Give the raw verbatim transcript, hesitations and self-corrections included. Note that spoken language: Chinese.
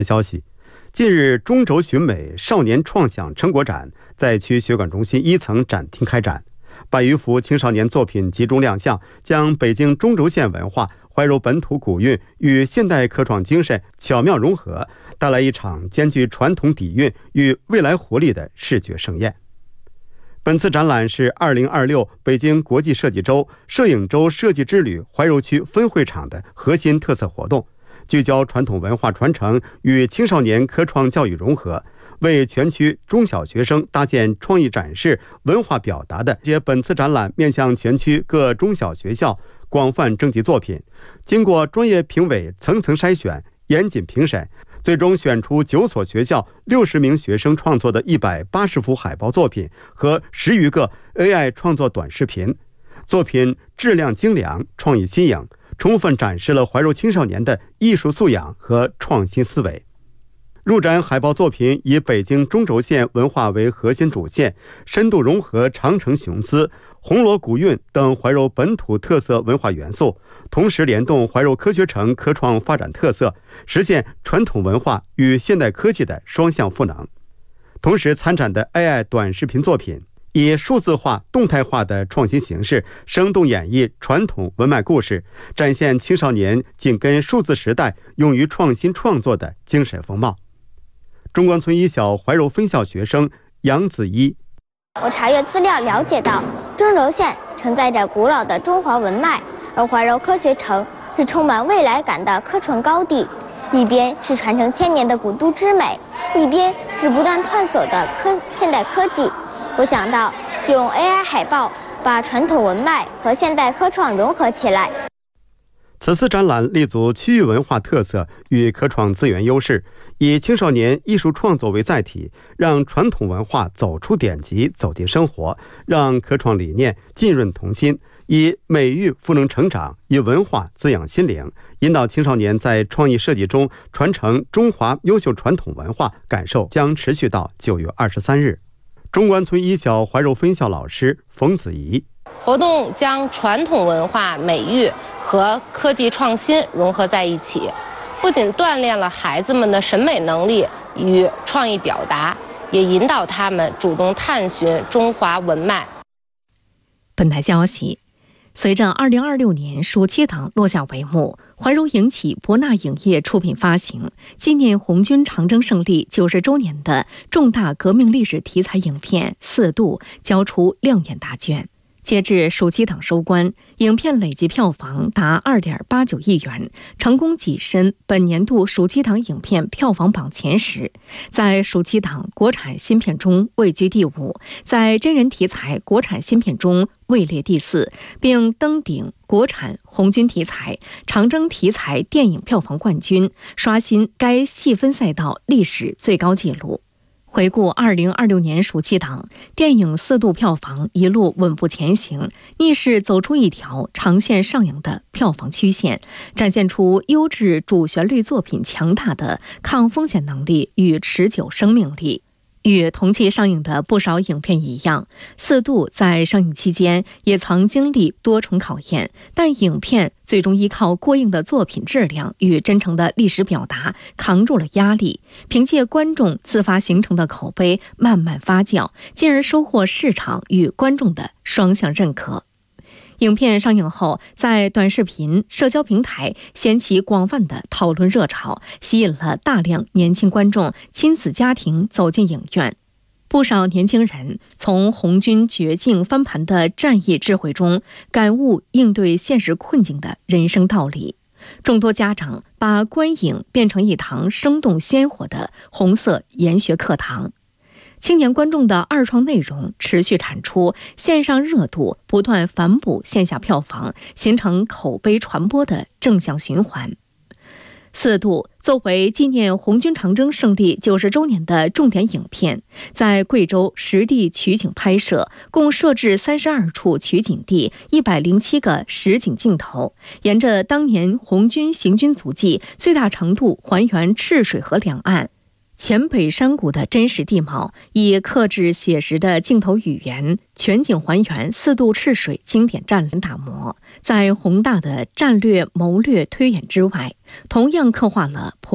消息，近日中轴寻美少年创想成果展在区血管中心一层展厅开展，百余幅青少年作品集中亮相，将北京中轴线文化、怀柔本土古韵与现代科创精神巧妙融合，带来一场兼具传统底蕴与未来活力的视觉盛宴。本次展览是二零二六北京国际设计周摄影周设计之旅怀柔区分会场的核心特色活动，聚焦传统文化传承与青少年科创教育融合，为全区中小学生搭建创意展示、文化表达的。接本次展览面向全区各中小学校广泛征集作品，经过专业评委层层筛选、严谨评审，最终选出九所学校六十名学生创作的一百八十幅海报作品和十余个 A I 创作短视频。作品质量精良，创意新颖，充分展示了怀柔青少年的艺术素养和创新思维。入展海报作品以北京中轴线文化为核心主线，深度融合长城雄姿、红螺古韵等怀柔本土特色文化元素，同时联动怀柔科学城科创发展特色，实现传统文化与现代科技的双向赋能。同时参展的 A I 短视频作品以数字化、动态化的创新形式，生动演绎传统文脉故事，展现青少年紧跟数字时代、勇于创新创作的精神风貌。中关村一小怀柔分校学生杨子一， 我查阅资料了解到，中轴线承载着古老的中华文脉，而怀柔科学城是充满未来感的科创高地。一边是传承千年的古都之美，一边是不断探索的科现代科技。我想到用 A I 海报把传统文脉和现代科创融合起来。 此次展览立足区域文化特色与科创资源优势，以青少年艺术创作为载体，让传统文化走出典籍，走进生活，让科创理念浸润童心，以美育赋能成长，以文化滋养心灵，引导青少年在创意设计中传承中华优秀传统文化。感受将持续到九月二十三日。中关村一小怀柔分校老师冯子怡， 活动将传统文化美育和科技创新融合在一起，不仅锻炼了孩子们的审美能力与创意表达，也引导他们主动探寻中华文脉。 本台消息，随着二零二六年暑期档落下帷幕，怀柔影启博纳影业出品发行纪念红军长征胜利九十周年的重大革命历史题材影片《四渡》交出亮眼答卷。截至暑期档收官，影片累计票房达 二点八九亿元，成功跻身本年度暑期档影片票房榜前十，在暑期档国产新片中位居第五，在真人题材国产新片中位列第四，并登顶国产红军题材、长征题材电影票房冠军，刷新该细分赛道历史最高纪录。回顾二零二六年暑期档，电影《四渡》票房一路稳步前行，逆势走出一条长线上扬的票房曲线，展现出优质主旋律作品强大的抗风险能力与持久生命力。与同期上映的不少影片一样，《四渡》在上映期间也曾经历多重考验，但影片最终依靠过硬的作品质量与真诚的历史表达扛住了压力，凭借观众自发形成的口碑慢慢发酵，进而收获市场与观众的双向认可。影片上映后，在短视频、社交平台掀起广泛的讨论热潮，吸引了大量年轻观众、亲子家庭走进影院。不少年轻人从红军绝境翻盘的战役智慧中感悟应对现实困境的人生道理。众多家长把观影变成一堂生动鲜活的红色研学课堂。青年观众的二创内容持续产出，线上热度不断反哺线下票房，形成口碑传播的正向循环。四渡作为纪念红军长征胜利九十周年的重点影片，在贵州实地取景拍摄，共设置三十二处取景地，一百零七个实景镜头，沿着当年红军行军足迹，最大程度还原赤水河两岸黔北山谷的真实地貌，以克制写实的镜头语言，全景还原四渡赤水经典战役打磨。在宏大的战略谋略推演之外，同样刻画了